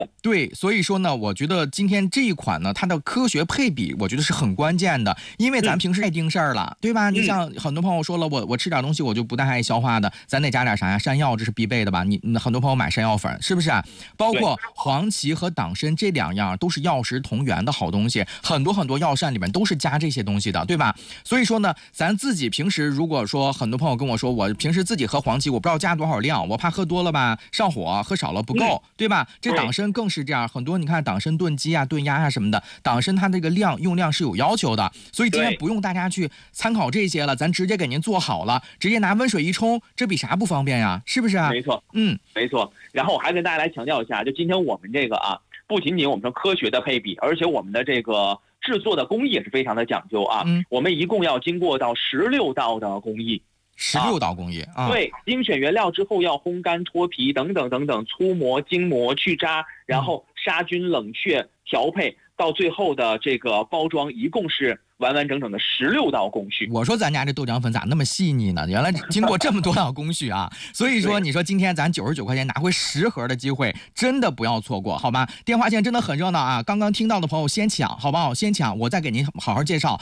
对，所以说呢，我觉得今天这一款呢，它的科学配比，我觉得是很关键的，因为咱平时太盯事儿了，对吧？你像很多朋友说了，我吃点东西我就不太爱消化的，咱得加点啥呀？山药这是必备的吧？你很多朋友买山药粉，是不是啊？包括黄芪和党参这两样都是药食同源的好东西，很多药膳里面都是加这些东西的，对吧？所以说呢，咱自己平时如果说很多朋友跟我说，我平时自己喝黄芪，我不知道加多少量，我怕喝多了吧上火，喝少了不够，对吧？这党参更是这样，很多你看党参炖鸡啊、炖鸭啊什么的，党参它这个用量是有要求的，所以今天不用大家去参考这些了，咱直接给您做好了，直接拿温水一冲，这比啥不方便呀？是不是啊？ 没错，没错。然后我还跟大家来强调一下，就今天我们这个啊，不仅仅我们说科学的配比，而且我们的这个制作的工艺也是非常的讲究啊。我们一共要经过到16道的工艺。 16道工艺啊， 对，精选原料之后要烘干、脱皮等等等等，粗磨、精磨、去渣，然后杀菌、冷却、调配，到最后的这个包装，一共是完完整整的16道工序。 我说咱家这豆浆粉咋那么细腻呢？原来经过这么多道工序啊！所以说，你说今天咱99块钱拿回10盒的机会，真的不要错过，好吧？电话线真的很热闹啊！刚刚听到的朋友先抢，好不好？先抢，我再给您好好介绍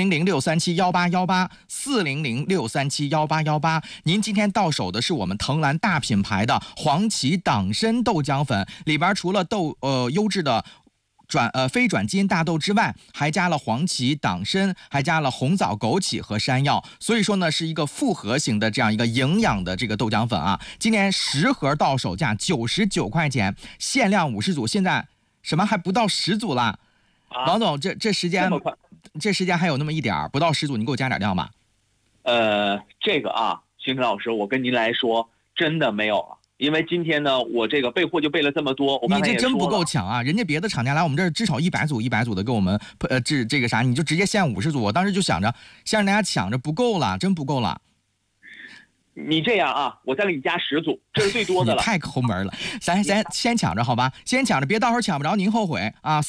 400-637-1818，400-637-1818。您今天到手的是我们藤兰大品牌的黄芪党参豆浆粉，里边除了优质的非转基因大豆之外，还加了黄芪、党参，还加了红枣、枸杞和山药，所以说呢是一个复合型的这样一个营养的这个豆浆粉啊。今年10盒到手价99块钱，限量50组，现在什么还不到10组了。王总，这时间还有那么一点，不到10组，你给我加点量吧。 这个啊，星辰老师，我跟您来说，真的没有了。因为今天呢，我这个备货就备了这么多，我刚才也说了， 你这真不够抢啊！人家别的厂家来我们这儿至少100组的给我们这个啥，你就直接限50组。我当时就想着，先让大家抢着不够了，真不够了。 你这样啊，我再给你加10组，这是最多的了。 你太抠门了，咱先抢着好吧，先抢着，别到时候抢不着您后悔啊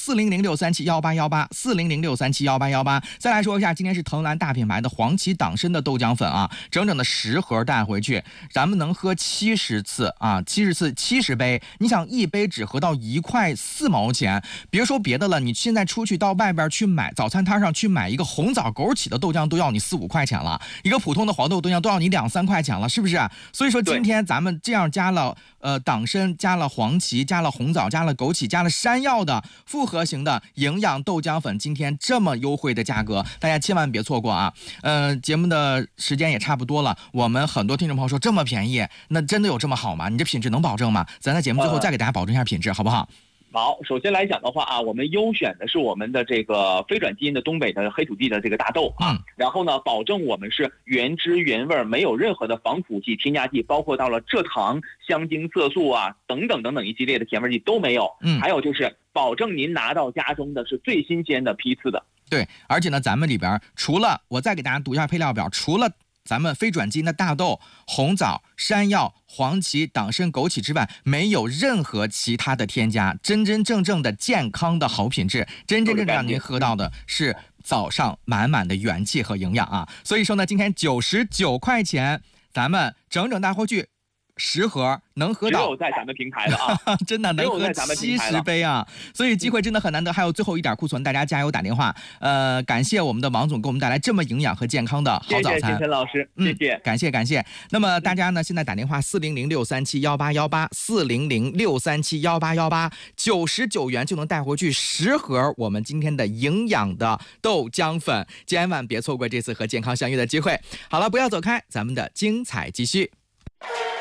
！400-637-1818，400-637-1818。再来说一下，今天是藤兰大品牌的黄芪党参的豆浆粉啊，整整的10盒带回去，咱们能喝70次啊，70次70杯。你想一杯只喝到1块4毛钱，别说别的了，你现在出去到外边去买早餐摊上去买一个红枣枸杞的豆浆都要你4-5块钱了，一个普通的黄豆浆都要你2-3块钱了，是不是？所以说今天咱们这样加了党参，加了黄芪，加了红枣，加了枸杞，加了山药的复合型的营养豆浆粉，今天这么优惠的价格，大家千万别错过啊！节目的时间也差不多了，我们很多听众朋友说这么便宜，那真的有这么好吗？你这品质能保证吗？咱在节目最后再给大家保证一下品质，好不好？ 好，首先来讲的话啊，我们优选的是我们的这个非转基因的东北的黑土地的这个大豆啊，然后呢，保证我们是原汁原味，没有任何的防腐剂、添加剂，包括到了蔗糖、香精、色素啊等等一系列的甜味剂都没有。还有就是保证您拿到家中的是最新鲜的批次的。 对，而且呢，咱们里边除了我再给大家读一下配料表，除了咱们非转基因的大豆、红枣、山药、黄芪、党参、枸杞之外，没有任何其他的添加，真正的健康的好品质，真正让您喝到的是早上满满的元气和营养啊！所以说呢，今天99块钱，咱们整带回去10盒，能喝到只有在咱们平台的啊， 真的能喝70杯啊！所以机会真的很难得，还有最后一点库存，大家加油打电话。感谢我们的王总给我们带来这么营养和健康的好早餐。 谢谢陈老师，谢谢， 感谢。那么大家呢，现在打电话400-637-1818，400-637-1818，99元就能带回去10盒我们今天的营养的豆浆粉，千万别错过这次和健康相遇的机会。好了，不要走开，咱们的精彩继续。